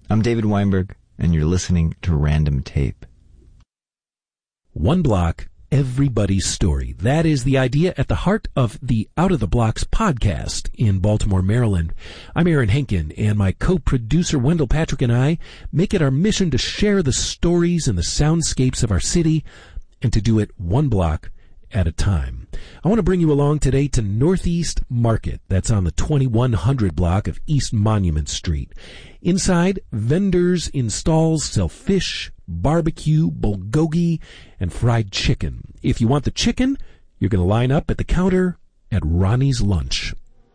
I'm David Weinberg, and you're listening to Random Tape. One block, everybody's story. That is the idea at the heart of the Out of the Blocks podcast in Baltimore, Maryland. I'm Aaron Henkin, and my co-producer Wendell Patrick and I make it our mission to share the stories and the soundscapes of our city, and to do it one block at a time. I want to bring you along today to Northeast Market. That's on the 2100 block of East Monument Street. Inside, vendors in stalls sell fish, barbecue, bulgogi, and fried chicken. If you want the chicken, you're going to line up at the counter at Ronnie's Lunch.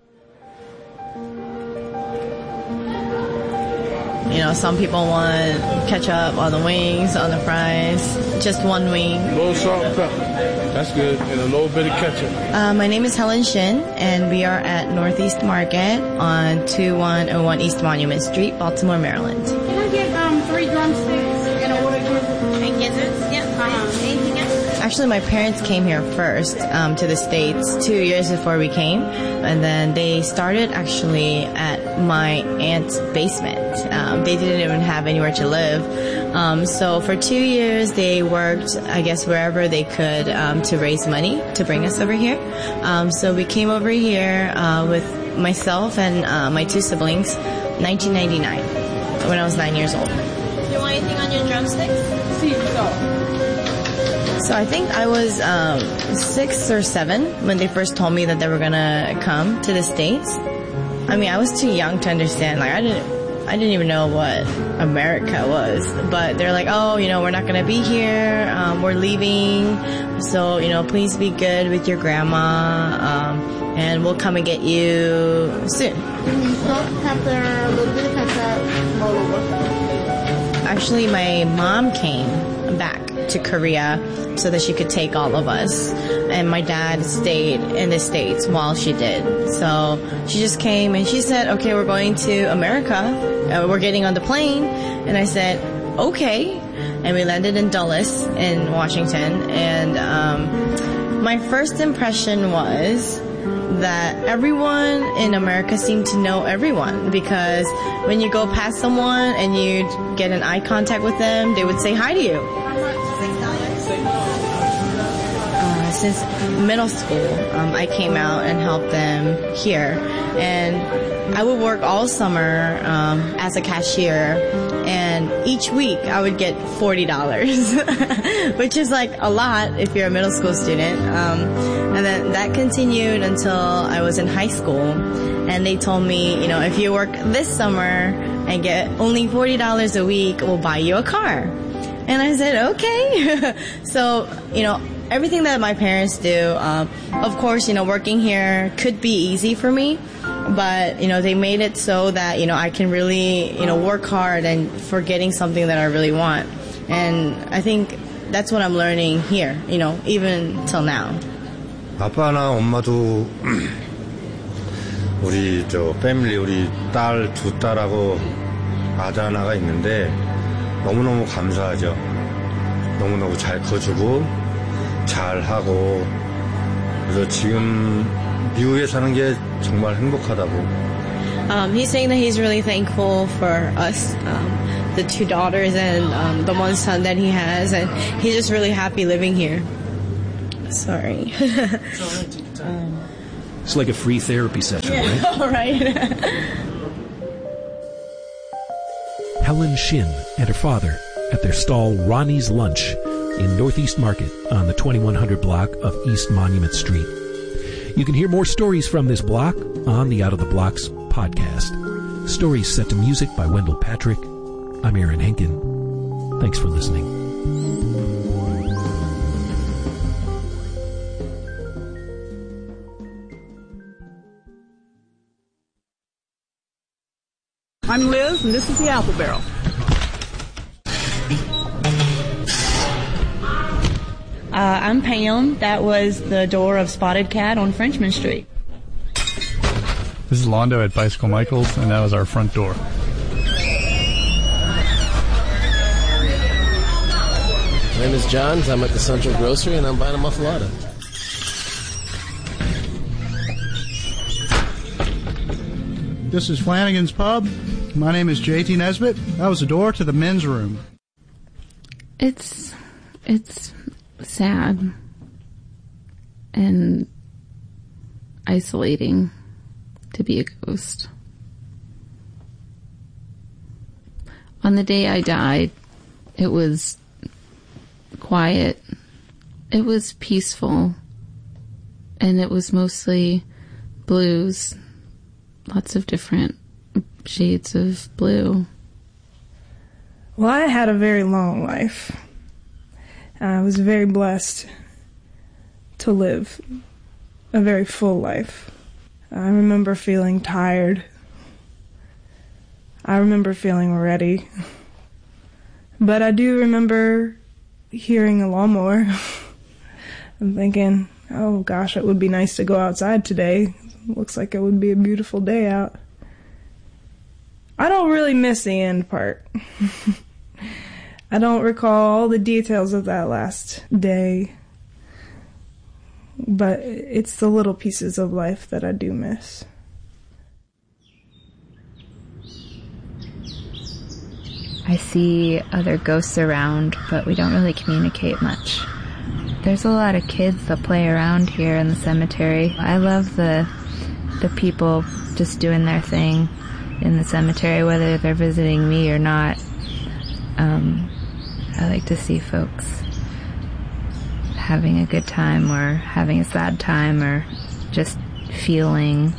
You know, some people want ketchup on the wings, on the fries, just one wing. Low salt and pepper. That's good. And a little bit of ketchup. My name is Helen Shin, and we are at Northeast Market on 2101 East Monument Street, Baltimore, Maryland. Can I get 3 drumsticks and a water gizzard? And gizzards? Yep. Anything else? Actually, my parents came here first to the States 2 years before we came, and then they started actually at my aunt's basement. They didn't even have anywhere to live. So for 2 years, they worked, I guess, wherever they could to raise money to bring us over here. So we came over here with myself and my 2 siblings, 1999, when I was 9 years old. Do you want anything on your drumsticks? See, go. So I think I was 6 or 7 when they first told me that they were gonna come to the States. I mean, I was too young to understand. Like, I didn't even know what America was. But they're like, oh, you know, we're not gonna be here. We're leaving. So, you know, please be good with your grandma. And we'll come and get you soon. Salt, pepper, a little bit of ketchup, all over. Actually, my mom came back to Korea so that she could take all of us, and my dad stayed in the States while she did. So she just came and she said, okay, we're going to America, we're getting on the plane. And I said, okay. And we landed in Dulles in Washington, and my first impression was that everyone in America seemed to know everyone, because when you go past someone and you get an eye contact with them, they would say hi to you. Since middle school, I came out and helped them here, and I would work all summer as a cashier, and each week I would get $40, which is like a lot if you're a middle school student. And then that continued until I was in high school, and they told me, you know, if you work this summer and get only $40 a week, we'll buy you a car. And I said, okay. So, you know, everything that my parents do, of course, you know, working here could be easy for me, but, you know, they made it so that, you know, I can really, you know, work hard and for getting something that I really want. And I think that's what I'm learning here, you know, even till now. 아빠나 엄마도 우리 패밀리, 우리 딸 2딸하고 아들 하나가 있는데 너무너무 감사하죠. 너무너무 잘 커주고 잘하고, 그래서 지금 미국에 사는 게 정말 행복하다고. He's saying that he's really thankful for us, the 2 daughters and the 1 son that he has, and he's just really happy living here. Sorry. It's like a free therapy session, right? All right. Helen Shin and her father at their stall Ronnie's Lunch in Northeast Market on the 2100 block of East Monument Street. You can hear more stories from this block on the Out of the Blocks podcast. Stories set to music by Wendell Patrick. I'm Aaron Henkin. Thanks for listening. I'm Liz, and this is the Apple Barrel. I'm Pam. That was the door of Spotted Cat on Frenchman Street. This is Londo at Bicycle Michaels, and that was our front door. My name is John. I'm at the Central Grocery, and I'm buying a muffalata. This is Flanagan's Pub. My name is J.T. Nesbitt. I was a door to the men's room. It's sad and isolating to be a ghost. On the day I died, it was quiet. It was peaceful. And it was mostly blues. Lots of different shades of blue. Well, I had a very long life. I was very blessed to live a very full life. I remember feeling tired. I remember feeling ready. But I do remember hearing a lawnmower and thinking, oh gosh, it would be nice to go outside today. Looks like it would be a beautiful day out. I don't really miss the end part. I don't recall all the details of that last day. But it's the little pieces of life that I do miss. I see other ghosts around, but we don't really communicate much. There's a lot of kids that play around here in the cemetery. I love the people just doing their thing in the cemetery, whether they're visiting me or not. I like to see folks having a good time or having a sad time or just feeling.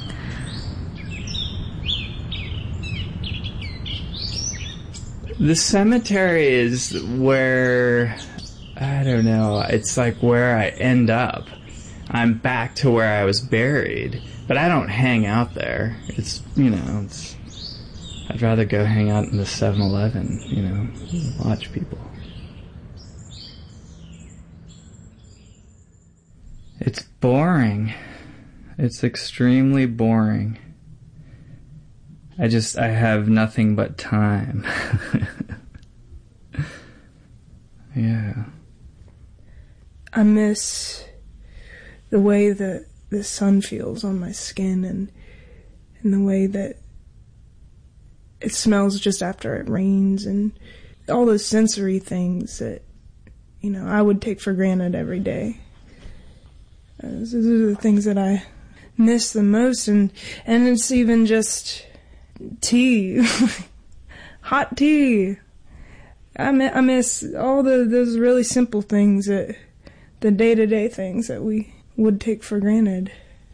The cemetery is where, I don't know, it's like where I end up. I'm back to where I was buried, but I don't hang out there. It's, I'd rather go hang out in the 7-Eleven, watch people. It's boring. It's extremely boring. I have nothing but time. Yeah. I miss the way that the sun feels on my skin and the way that it smells just after it rains and all those sensory things that, I would take for granted every day. Those are the things that I miss the most, and it's even just tea, hot tea. I miss all those really simple things, the day-to-day things that we would take for granted.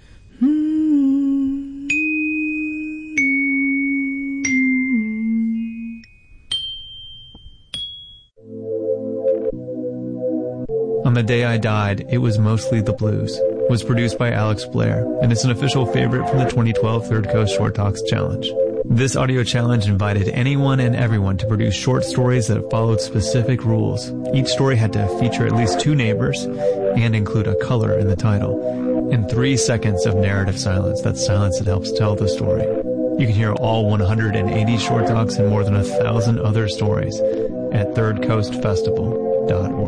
On the Day I Died, It Was Mostly the Blues was produced by Alex Blair, and it's an official favorite from the 2012 Third Coast Short Talks Challenge. This audio challenge invited anyone and everyone to produce short stories that followed specific rules. Each story had to feature at least 2 neighbors and include a color in the title, and 3 seconds of narrative silence. That's silence that helps tell the story. You can hear all 180 Short Talks and more than 1,000 other stories at thirdcoastfestival.org.